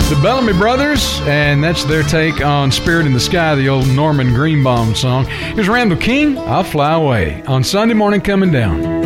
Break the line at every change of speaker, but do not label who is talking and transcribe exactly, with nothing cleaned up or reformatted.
The Bellamy Brothers, and that's their take on Spirit in the Sky, the old Norman Greenbaum song. Here's Randall King, I'll Fly Away, on Sunday Morning Coming Down.